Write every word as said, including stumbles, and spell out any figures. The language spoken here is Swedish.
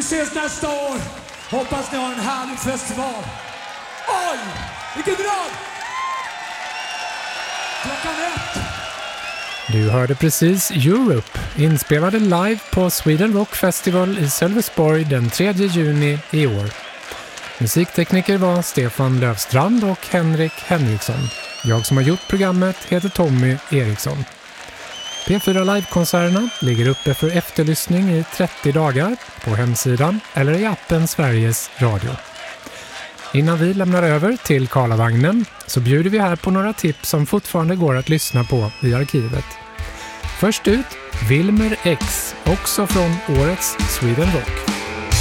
ses nästa år. Hoppas ni har en härlig festival. Oj, vilken drag! Klockan ett. Du hörde precis Europe, inspelade live på Sweden Rock Festival i Sölvesborg den tredje juni i år. Musiktekniker var Stefan Löfstrand och Henrik Henriksson. Jag som har gjort programmet heter Tommy Eriksson. P fyra Live-konserterna ligger uppe för efterlyssning i trettio dagar på hemsidan eller i appen Sveriges Radio. Innan vi lämnar över till Karlavagnen så bjuder vi här på några tips som fortfarande går att lyssna på i arkivet. Först ut, Wilmer X, också från årets Sweden Rock.